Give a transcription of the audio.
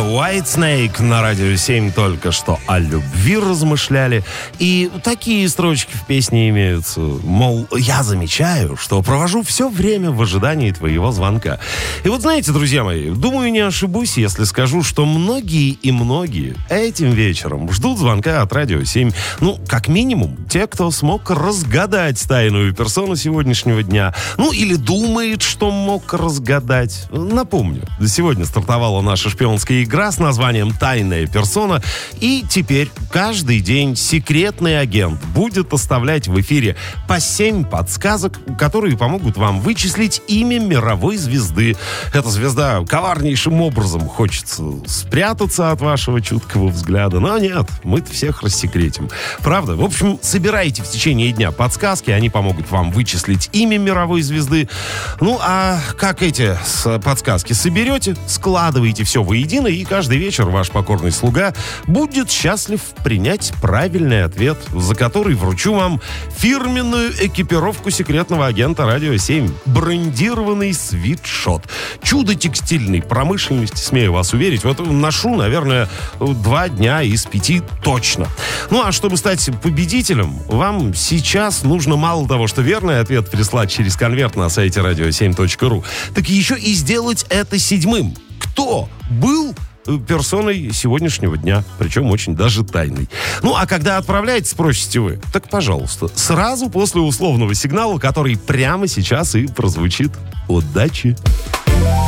Whitesnake на радио 7 только что о любви размышляли. И такие строчки в песне имеются. Мол, я замечаю, что провожу все время в ожидании твоего звонка. И вот знаете, друзья мои, думаю, не ошибусь, если скажу, что многие этим вечером ждут звонка от радио 7. Ну, как минимум, те, кто смог разгадать тайную персону сегодняшнего дня. Ну, или думает, что мог разгадать. Напомню, сегодня стартовала наша шпионская игра с названием «Тайная персона». И теперь каждый день секретный агент будет оставлять в эфире по 7 подсказок, которые помогут вам вычислить имя мировой звезды. Эта звезда коварнейшим образом хочется спрятаться от вашего чуткого взгляда. Но нет, мы-то всех рассекретим. Правда? В общем, собирайте в течение дня подсказки, они помогут вам вычислить имя мировой звезды. Ну, а как эти подсказки соберете, складывайте все воедино, и каждый вечер ваш покорный слуга будет счастлив принять правильный ответ, за который вручу вам фирменную экипировку секретного агента радио 7. Брендированный свитшот. Чудо текстильной промышленности, смею вас уверить. Вот ношу, наверное, 2 дня из 5 точно. Ну, а чтобы стать победителем, вам сейчас нужно мало того, что верный ответ прислать через конверт на сайте radio7.ru, так еще и сделать это 7-м. Кто был персоной сегодняшнего дня, причем очень даже тайной. Ну, а когда отправляете, спросите вы, так, пожалуйста, сразу после условного сигнала, который прямо сейчас и прозвучит. Удачи!